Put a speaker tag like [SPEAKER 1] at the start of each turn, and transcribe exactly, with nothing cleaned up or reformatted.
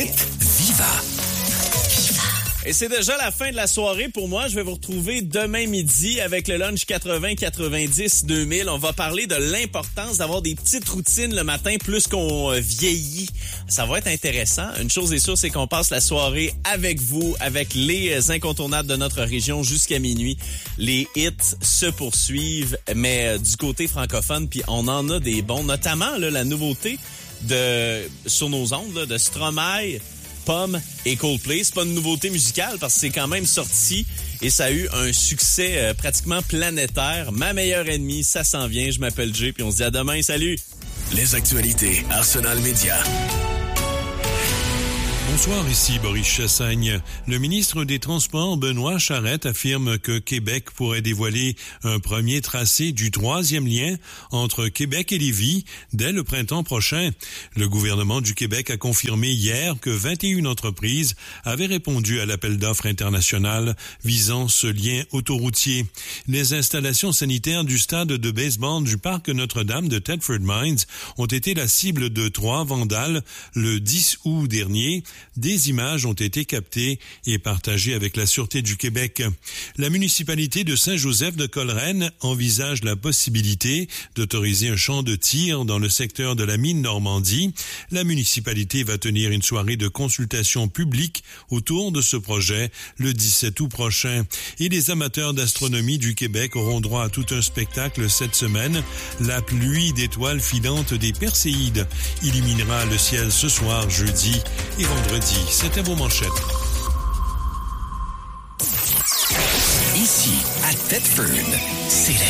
[SPEAKER 1] hit Viva.
[SPEAKER 2] Et c'est déjà la fin de la soirée pour moi. Je vais vous retrouver demain midi avec le lunch quatre-vingts, quatre-vingt-dix, deux mille. On va parler de l'importance d'avoir des petites routines le matin plus qu'on vieillit. Ça va être intéressant. Une chose est sûre, c'est qu'on passe la soirée avec vous, avec les incontournables de notre région jusqu'à minuit. Les hits se poursuivent, mais du côté francophone, puis on en a des bons, notamment là, la nouveauté de sur nos ondes là, de Stromae, Pomme et Coldplay. C'est pas une nouveauté musicale parce que c'est quand même sorti et ça a eu un succès euh, pratiquement planétaire. Ma meilleure ennemie, ça s'en vient. Je m'appelle Jay puis on se dit à demain. Salut!
[SPEAKER 1] Les actualités Arsenal Média.
[SPEAKER 3] Bonsoir, ici Boris Chassagne. Le ministre des Transports, Benoît Charette, affirme que Québec pourrait dévoiler un premier tracé du troisième lien entre Québec et Lévis dès le printemps prochain. Le gouvernement du Québec a confirmé hier que vingt et une entreprises avaient répondu à l'appel d'offres international visant ce lien autoroutier. Les installations sanitaires du stade de baseball du parc Notre-Dame de Thetford Mines ont été la cible de trois vandales le dix août dernier. Des images ont été captées et partagées avec la Sûreté du Québec. La municipalité de Saint-Joseph-de-Coleraine envisage la possibilité d'autoriser un champ de tir dans le secteur de la mine Normandie. La municipalité va tenir une soirée de consultation publique autour de ce projet le dix-sept août prochain. Et les amateurs d'astronomie du Québec auront droit à tout un spectacle cette semaine. La pluie d'étoiles filantes des Perséides illuminera le ciel ce soir, jeudi et vendredi. C'était vos manchettes.
[SPEAKER 1] Ici, à Thetford, c'est la